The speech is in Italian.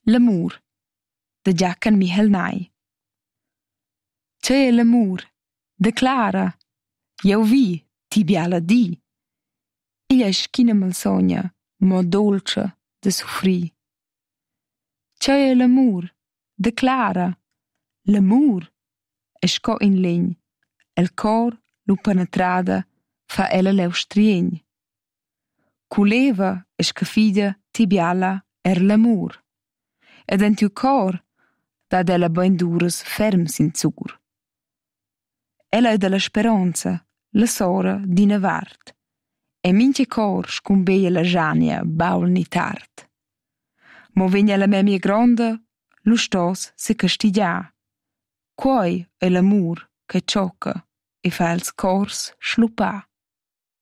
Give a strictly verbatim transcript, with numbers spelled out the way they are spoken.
L'amur, da Giacan Michel Nai. C'è è l'amur, da Clara, io vi, ti biala di. Iglia è schina malsogna, mo dolce, da soffrì. C'è è l'amur, da Clara, l'amur, è sco in legn, el cor lu penetrada fa ella leu striegn. Culeva e scafida ti biala er l'amur. Ed en tiu cor da della ben duras ferm sin zur. Ella è della speranza, la sora di Navart. E minche cor scumbeia la jania baul ni tard. Mo vegna la memia gronda, lu stos se castigia. Quai è l'amur che ciocca e fa els cors schlupa.